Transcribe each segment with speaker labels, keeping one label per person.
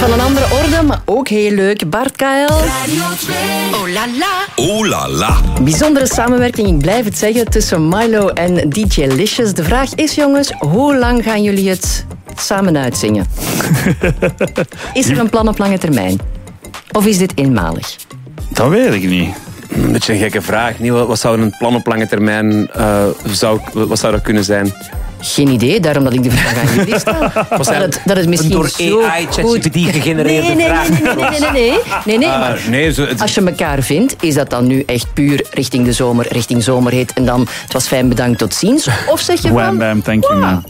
Speaker 1: van een andere orde, maar ook heel leuk. Bart Kael.
Speaker 2: Oh la la.
Speaker 3: Oh la la.
Speaker 1: Bijzondere samenwerking, ik blijf het zeggen, tussen Milo en DJ Licious. De vraag is, jongens, hoe lang gaan jullie het samen uitzingen? Is er een plan op lange termijn? Of is dit eenmalig?
Speaker 4: Dat weet ik niet.
Speaker 5: Een beetje een gekke vraag. Nee, wat zou een plan op lange termijn wat zou dat kunnen zijn?
Speaker 1: Geen idee, daarom dat ik de vraag aan jullie stel. Dat is misschien
Speaker 5: door
Speaker 1: zo
Speaker 5: AI,
Speaker 1: goed
Speaker 5: ChatGPT gegenereerde vraag.
Speaker 1: Nee, maar als je elkaar vindt, is dat dan nu echt puur richting de zomer, richting zomerhit en dan het was fijn, bedankt, tot ziens? Of zeg je van...
Speaker 4: Wham bam, thank you man.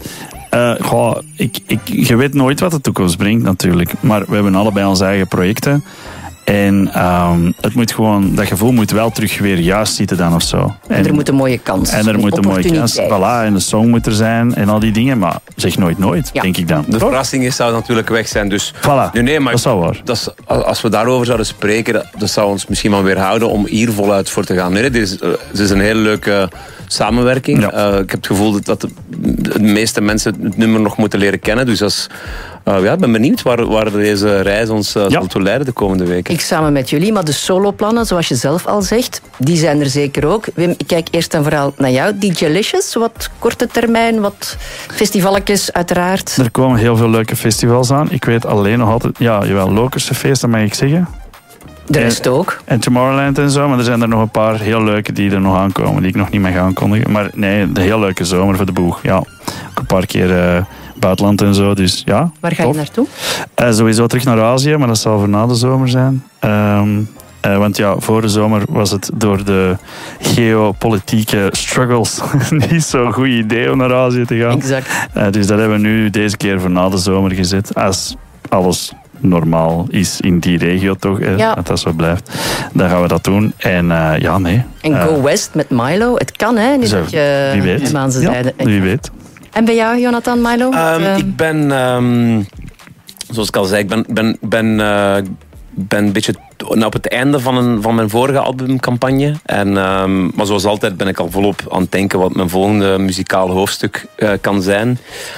Speaker 4: Je weet nooit wat de toekomst brengt natuurlijk, maar we hebben allebei onze eigen projecten. En het moet gewoon, dat gevoel moet wel terug weer juist zitten dan of zo.
Speaker 1: En er moet een mooie kans.
Speaker 4: En er moet een mooie kans. Voilà, en de song moet er zijn en al die dingen. Maar zeg nooit, denk ik dan.
Speaker 5: De verrassing zou natuurlijk weg zijn. Dus,
Speaker 4: voilà,
Speaker 5: nee, maar
Speaker 4: dat is wel waar.
Speaker 5: Als we daarover zouden spreken, dat zou ons misschien wel weerhouden om hier voluit voor te gaan. Nee, dit is een hele leuke samenwerking. Ja. Ik heb het gevoel dat de meeste mensen het nummer nog moeten leren kennen. Dus ik ben benieuwd waar deze reis ons zal toe leiden de komende weken.
Speaker 1: Ik samen met jullie, maar de soloplannen, zoals je zelf al zegt, die zijn er zeker ook. Wim, ik kijk eerst en vooral naar jou. DJ Licious, wat korte termijn, wat festivalletjes uiteraard.
Speaker 4: Er komen heel veel leuke festivals aan. Ik weet alleen nog altijd, Lokerse feesten mag ik zeggen.
Speaker 1: De rest ook.
Speaker 4: En Tomorrowland en zo, maar er zijn er nog een paar heel leuke die er nog aankomen, die ik nog niet mag aankondigen. Maar nee, de heel leuke zomer voor de boeg. Ja, ook een paar keer buitenland en zo, dus ja.
Speaker 1: Waar ga je naartoe?
Speaker 4: Sowieso terug naar Azië, maar dat zal voor na de zomer zijn. Want voor de zomer was het door de geopolitieke struggles niet zo'n goed idee om naar Azië te gaan.
Speaker 1: Exact.
Speaker 4: Dus dat hebben we nu deze keer voor na de zomer gezet. Als alles normaal is in die regio toch, dat dat zo blijft. Dan gaan we dat doen. En
Speaker 1: En Go West met Milo, het kan hè, niet dat je
Speaker 4: wie weet.
Speaker 1: hem aan zijn zijde...
Speaker 4: Wie weet.
Speaker 1: En bij jou, Jonathan, Milo?
Speaker 5: Ik ben, zoals ik al zei, ik ben een beetje op het einde van mijn vorige albumcampagne. Maar zoals altijd ben ik al volop aan het denken wat mijn volgende muzikale hoofdstuk kan zijn.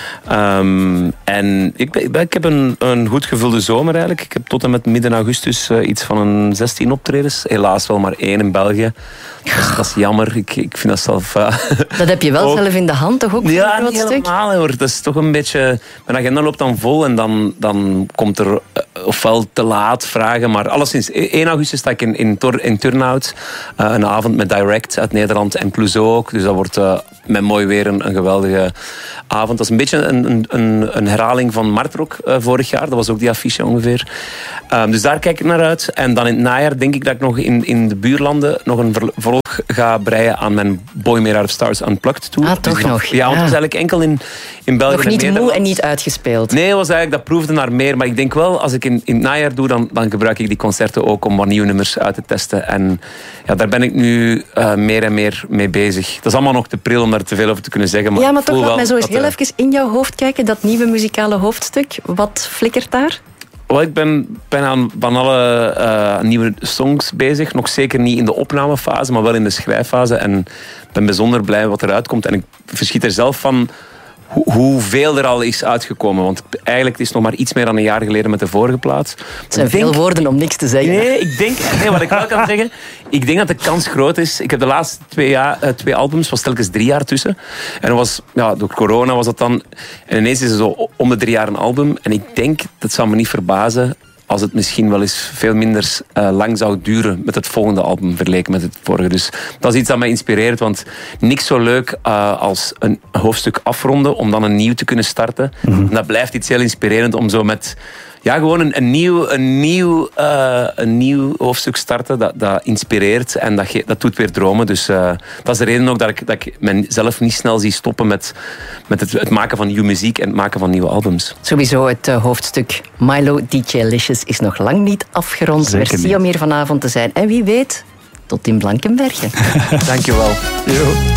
Speaker 5: En ik heb een goed gevulde zomer eigenlijk. Ik heb tot en met midden augustus iets van een 16 optredens. Helaas wel maar 1 in België. Dat is jammer. Ik vind dat zelf...
Speaker 1: dat heb je wel zelf in de hand, toch ook?
Speaker 5: Ja, niet helemaal hoor. Dat is toch een beetje... Mijn agenda loopt dan vol en dan komt er ofwel te laat vragen, maar alleszins 1 augustus sta ik in Turnhout. Een avond met Direct uit Nederland en Clouseau ook. Dus dat wordt met mooi weer een geweldige avond. Dat is een beetje een herhaling van Martrock vorig jaar. Dat was ook die affiche ongeveer. Dus daar kijk ik naar uit. En dan in het najaar denk ik dat ik nog in de buurlanden nog een vervolg ga breien aan mijn Boy Made Out of Stars Unplugged tour.
Speaker 1: Ah, toch
Speaker 5: dus
Speaker 1: nog?
Speaker 5: Ja, want het is eigenlijk enkel in België
Speaker 1: nog
Speaker 5: en
Speaker 1: niet
Speaker 5: Nederland.
Speaker 1: moe en niet uitgespeeld.
Speaker 5: Nee, was eigenlijk, dat proefde naar meer. Maar ik denk wel, als ik in het najaar doe, dan gebruik ik die concerten ook om wat nieuwe nummers uit te testen. En ja, daar ben ik nu meer en meer mee bezig. Dat is allemaal nog te pril om daar te veel over te kunnen zeggen. Maar
Speaker 1: maar toch laat mij zo eens heel even in jouw hoofd kijken. Dat nieuwe muzikale hoofdstuk. Wat flikkert daar?
Speaker 5: Ik ben aan van alle nieuwe songs bezig. Nog zeker niet in de opnamefase, maar wel in de schrijffase. En ben bijzonder blij wat eruit komt. En ik verschiet er zelf van hoeveel er al is uitgekomen. Want eigenlijk het is nog maar iets meer dan een jaar geleden met de vorige plaat.
Speaker 1: Het zijn veel woorden om niks te zeggen.
Speaker 5: Nee, wat ik wel kan zeggen, ik denk dat de kans groot is. Ik heb de laatste 2 albums, was telkens 3 jaar tussen. En dat was, door corona was dat dan. En ineens is er zo om de 3 jaar een album. En ik denk, dat zou me niet verbazen, als het misschien wel eens veel minder lang zou duren met het volgende album vergeleken met het vorige. Dus dat is iets dat mij inspireert, want niks zo leuk als een hoofdstuk afronden om dan een nieuw te kunnen starten. Mm-hmm. En dat blijft iets heel inspirerend om zo met gewoon een nieuw hoofdstuk starten dat inspireert en dat doet weer dromen. Dus dat is de reden ook dat ik mezelf niet snel zie stoppen met het maken van nieuwe muziek en het maken van nieuwe albums.
Speaker 1: Sowieso het hoofdstuk Milo DJ Licious is nog lang niet afgerond.
Speaker 4: Zeker
Speaker 1: Merci
Speaker 4: niet.
Speaker 1: om hier vanavond te zijn. En wie weet, tot in Blankenbergen.
Speaker 5: Dankjewel.
Speaker 4: Yo.